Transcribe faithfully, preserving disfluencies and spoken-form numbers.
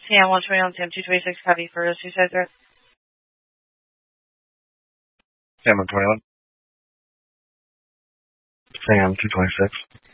C M one twenty-one, C M two twenty-six, copy for a suicide threat. C M one twenty-one. C M two twenty-six.